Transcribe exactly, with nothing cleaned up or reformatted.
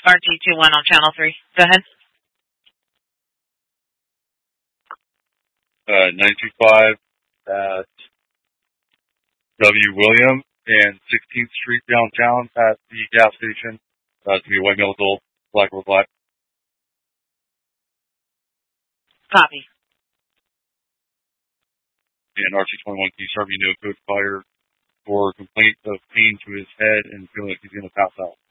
R T two one on channel three. Go ahead. Uh, nine two five at W. William and sixteenth Street downtown at the gas station. Uh, to be white male adult, black or black. Copy. And R T twenty-one, can you serve me no code fire for complaint of pain to his head and feeling like he's going to pass out?